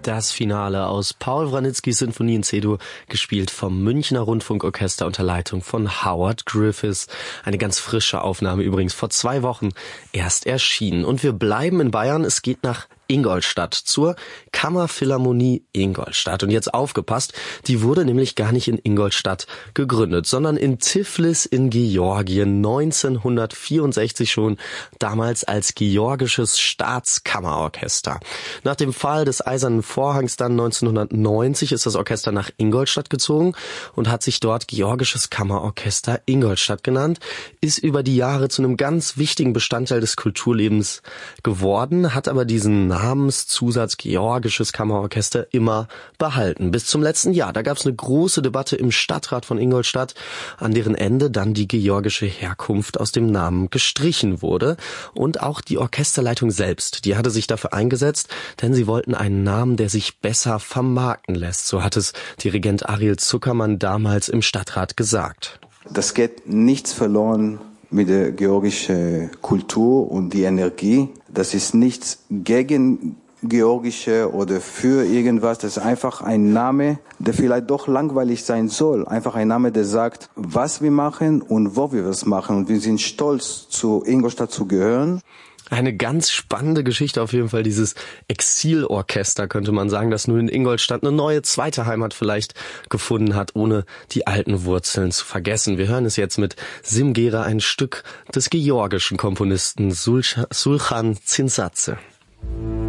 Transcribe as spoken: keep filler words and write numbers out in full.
Das Finale aus Paul Wranitzkys Sinfonie in C-Dur, gespielt vom Münchner Rundfunkorchester unter Leitung von Howard Griffiths. Eine ganz frische Aufnahme übrigens, vor zwei Wochen erst erschienen. Und wir bleiben in Bayern, es geht nach Ingolstadt, zur Kammerphilharmonie Ingolstadt. Und jetzt aufgepasst, die wurde nämlich gar nicht in Ingolstadt gegründet, sondern in Tiflis in Georgien, neunzehnhundertvierundsechzig schon, damals als Georgisches Staatskammerorchester. Nach dem Fall des Eisernen Vorhangs dann neunzehnhundertneunzig ist das Orchester nach Ingolstadt gezogen und hat sich dort Georgisches Kammerorchester Ingolstadt genannt, ist über die Jahre zu einem ganz wichtigen Bestandteil des Kulturlebens geworden, hat aber diesen Namenszusatz Georgisches Kammerorchester immer behalten. Bis zum letzten Jahr. Da gab es eine große Debatte im Stadtrat von Ingolstadt, an deren Ende dann die georgische Herkunft aus dem Namen gestrichen wurde. Und auch die Orchesterleitung selbst, die hatte sich dafür eingesetzt, denn sie wollten einen Namen, der sich besser vermarkten lässt. So hat es Dirigent Ariel Zuckermann damals im Stadtrat gesagt. Das geht nichts verloren mit der georgischen Kultur und die Energie. Das ist nichts gegen georgische oder für irgendwas. Das ist einfach ein Name, der vielleicht doch langweilig sein soll. Einfach ein Name, der sagt, was wir machen und wo wir was machen. Und wir sind stolz, zu Ingolstadt zu gehören. Eine ganz spannende Geschichte auf jeden Fall, dieses Exilorchester, könnte man sagen, das nun in Ingolstadt eine neue zweite Heimat vielleicht gefunden hat, ohne die alten Wurzeln zu vergessen. Wir hören es jetzt mit Simgera, ein Stück des georgischen Komponisten Sulchan Zinsatze.